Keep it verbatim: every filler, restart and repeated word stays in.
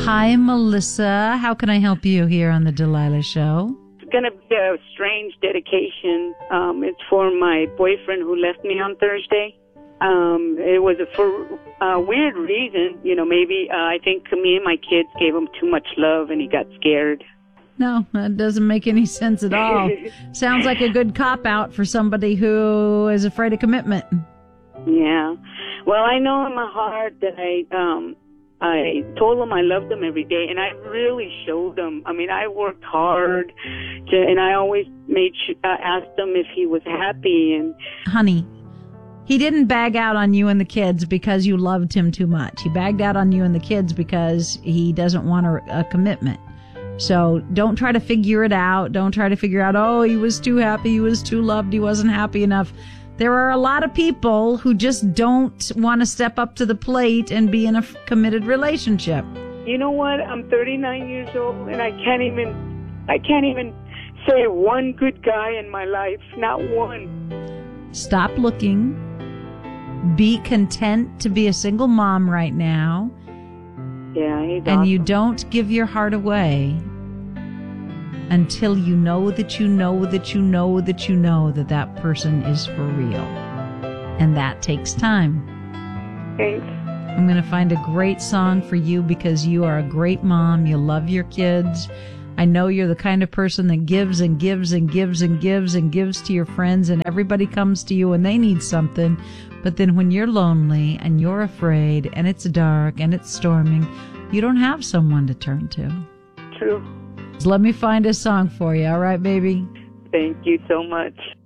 Hi, Melissa. How can I help you here on the Delilah Show? It's going to be a strange dedication. Um, it's for my boyfriend who left me on Thursday. Um, it was a, for a weird reason. You know, maybe uh, I think me and my kids gave him too much love and he got scared. No, that doesn't make any sense at all. Sounds like a good cop-out for somebody who is afraid of commitment. Yeah. Well, I know in my heart that I... Um, I told him I loved him every day, and I really showed him. I mean, I worked hard, to, and I always made sure, uh, asked him if he was happy. And honey, he didn't bag out on you and the kids because you loved him too much. He bagged out on you and the kids because he doesn't want a, a commitment. So don't try to figure it out. Don't try to figure out, oh, he was too happy, he was too loved, he wasn't happy enough. There are a lot of people who just don't want to step up to the plate and be in a committed relationship. You know what? I'm thirty-nine years old, and I can't even, I can't even say one good guy in my life. Not one. Stop looking. Be content to be a single mom right now. Yeah, he's And awesome. you don't give your heart away until you know that you know that you know that you know that that person is for real. And that takes time. Thanks. I'm going to find a great song for you because you are a great mom. You love your kids. I know you're the kind of person that gives and gives and gives and gives and gives to your friends, and everybody comes to you when they need something. But then when you're lonely and you're afraid and it's dark and it's storming, you don't have someone to turn to. True. Let me find a song for you, all right, baby? Thank you so much.